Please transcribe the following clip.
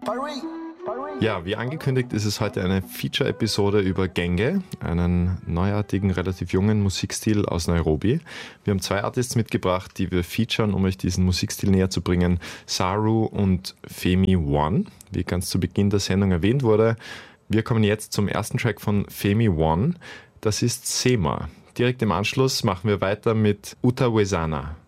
Ja, wie angekündigt ist es heute eine Feature-Episode über Genge, einen neuartigen, relativ jungen Musikstil aus Nairobi. Wir haben 2 Artists mitgebracht, die wir featuren, um euch diesen Musikstil näher zu bringen. Saru und Femi One, wie ganz zu Beginn der Sendung erwähnt wurde. Wir kommen jetzt zum ersten Track von Femi One. Das ist Sema. Direkt im Anschluss machen wir weiter mit Utawezana.